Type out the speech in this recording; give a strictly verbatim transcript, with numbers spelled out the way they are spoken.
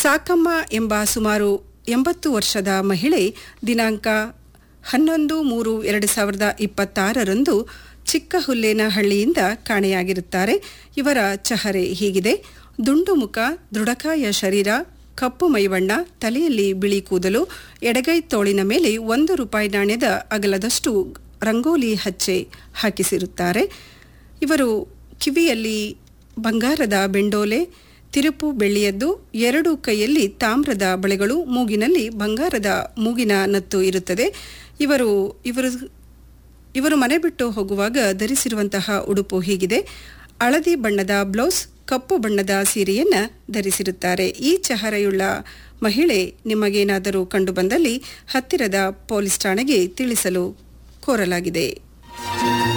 ಸಾಕಮ್ಮ ಎಂಬ ಸುಮಾರು ಎಂಬತ್ತು ವರ್ಷದ ಮಹಿಳೆ ದಿನಾಂಕ ಹನ್ನೊಂದು ಮೂರು ಎರಡು ಸಾವಿರದ ಇಪ್ಪತ್ತಾರರಂದು ಚಿಕ್ಕಹುಲ್ಲೇನಹಳ್ಳಿಯಿಂದ ಕಾಣೆಯಾಗಿರುತ್ತಾರೆ. ಇವರ ಚಹರೆ ಹೀಗಿದೆ: ದುಂಡು ಮುಖ, ದೃಢಕಾಯ ಶರೀರ, ಕಪ್ಪು ಮೈಬಣ್ಣ, ತಲೆಯಲ್ಲಿ ಬಿಳಿ ಕೂದಲು, ಎಡಗೈ ತೋಳಿನ ಮೇಲೆ ಒಂದು ರೂಪಾಯಿ ನಾಣ್ಯದ ಅಗಲದಷ್ಟು ರಂಗೋಲಿ ಹಚ್ಚೆ ಹಾಕಿಸಿರುತ್ತಾರೆ. ಇವರು ಕಿವಿಯಲ್ಲಿ ಬಂಗಾರದ ಬೆಂಡೋಲೆ, ತಿರುಪು ಬೆಳ್ಳಿಯದ್ದು, ಎರಡು ಕೈಯಲ್ಲಿ ತಾಮ್ರದ ಬಳೆಗಳು, ಮೂಗಿನಲ್ಲಿ ಬಂಗಾರದ ಮೂಗಿನ ನತ್ತು ಇರುತ್ತದೆ. ಇವರು ಇವರು ಇವರು ಮನೆ ಬಿಟ್ಟು ಹೋಗುವಾಗ ಧರಿಸಿರುವಂತಹ ಉಡುಪು ಹೀಗಿದೆ: ಹಳದಿ ಬಣ್ಣದ ಬ್ಲೌಸ್, ಕಪ್ಪು ಬಣ್ಣದ ಸೀರೆಯನ್ನು ಧರಿಸಿರುತ್ತಾರೆ. ಈ ಚಹರೆಯುಳ್ಳ ಮಹಿಳೆ ನಿಮಗೇನಾದರೂ ಕಂಡುಬಂದಲ್ಲಿ ಹತ್ತಿರದ ಪೊಲೀಸ್ ಠಾಣೆಗೆ ತಿಳಿಸಲು ಕೋರಲಾಗಿದೆ.